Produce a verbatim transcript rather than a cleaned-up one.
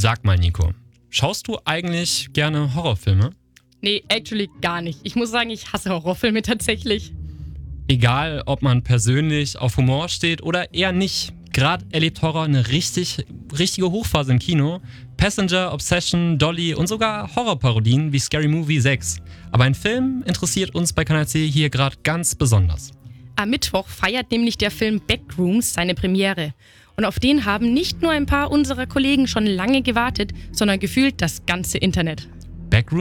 Sag mal, Nico, schaust du eigentlich gerne Horrorfilme? Nee, actually gar nicht. Ich muss sagen, ich hasse Horrorfilme tatsächlich. Egal, ob man persönlich auf Humor steht oder eher nicht. Gerade erlebt Horror eine richtig, richtige Hochphase im Kino. Passenger, Obsession, Dolly und sogar Horrorparodien wie Scary Movie sechs. Aber ein Film interessiert uns bei Kanal C hier gerade ganz besonders. Am Mittwoch feiert nämlich der Film Backrooms seine Premiere. Und auf den haben nicht nur ein paar unserer Kollegen schon lange gewartet, sondern gefühlt das ganze Internet. Backrooms